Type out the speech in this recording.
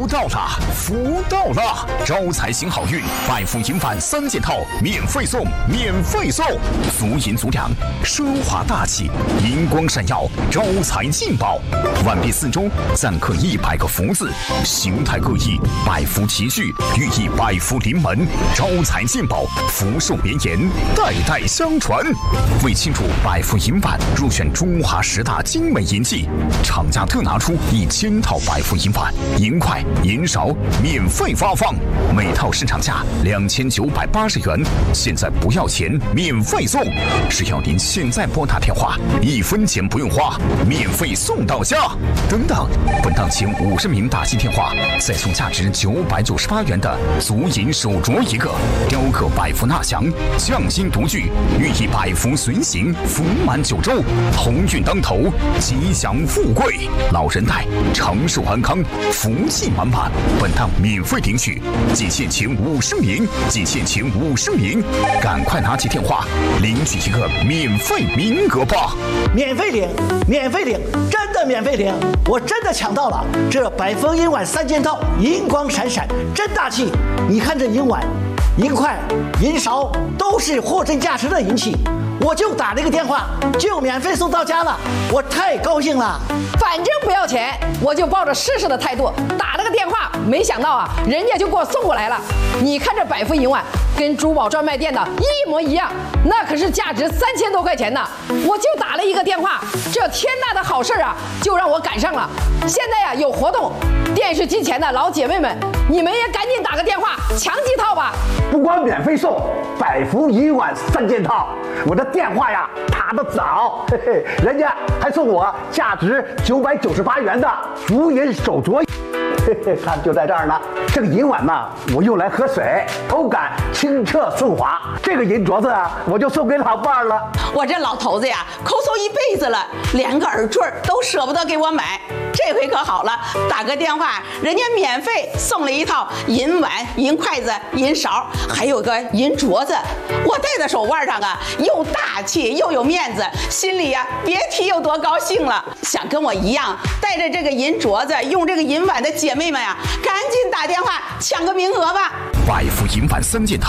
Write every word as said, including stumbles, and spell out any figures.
福到了，福到了！招财行好运，百福银碗三件套免费送，免费送！足银足粮，奢华大气，银光闪耀，招财进宝。碗壁四周錾刻一百个福字，形态各异，百福齐聚，寓意百福临门，招财进宝，福寿绵延，代代相传。为庆祝百福银碗入选中华十大精美银器，厂家特拿出一千套百福银碗，银筷、银勺免费发放，每套市场价两千九百八十元，现在不要钱，免费送！只要您现在拨打电话，一分钱不用花，免费送到家。等等，本档前五十名打进电话，再送价值九百九十八元的足银手镯一个，雕刻百福纳祥，匠心独具，寓意百福随行，福满九州，鸿运当头，吉祥富贵，老人带，长寿安康，福气满满。本档免费领取，仅限前五十名，仅限前五十名，赶快拿起电话领取一个免费名额吧！ 免费领，免费领，真的免费领！我真的抢到了这百福银碗三件套，银光闪闪，真大气！你看这银碗、银筷、银勺都是货真价实的银器，我就打了一个电话，就免费送到家了，我太高兴了。 反正不要钱，我就抱着试试的态度打了个电话，没想到啊，人家就给我送过来了。你看这百福银碗跟珠宝专卖店的一模一样，那可是价值三千多块钱呢。我就打了一个电话，这天大的好事啊，就让我赶上了。现在呀、啊、有活动，电视机前的老姐妹们，你们也赶紧打个电话抢几套吧。 不光免费送百福银碗三件套，我的电话呀打得早，嘿嘿，人家还送我价值九百九十八元的足银手镯，嘿嘿，看就在这儿呢。这个银碗呢，我用来喝水，口感清澈顺滑。这个银镯子啊，我就送给老伴儿了。 我这老头子呀，抠搜一辈子了，连个耳坠都舍不得给我买。这回可好了，打个电话，人家免费送了一套银碗、银筷子、银勺，还有个银镯子。我戴在手腕上啊，又大气又有面子，心里呀别提有多高兴了。想跟我一样带着这个银镯子、用这个银碗的姐妹们呀，赶紧打电话抢个名额吧！ 百福银碗三件套。